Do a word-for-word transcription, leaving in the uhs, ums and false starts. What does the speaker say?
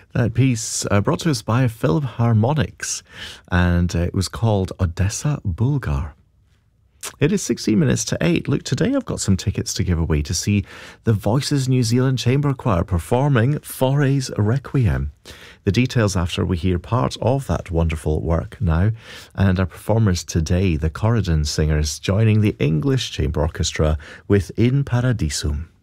That piece uh, brought to us by Philharmonics, and uh, it was called Odessa Bulgar. It is sixteen minutes to eight. Look, today I've got some tickets to give away to see the Voices New Zealand Chamber Choir performing Fauré's Requiem. The details after we hear part of that wonderful work now. And our performers today, the Corridon Singers, joining the English Chamber Orchestra with In Paradisum.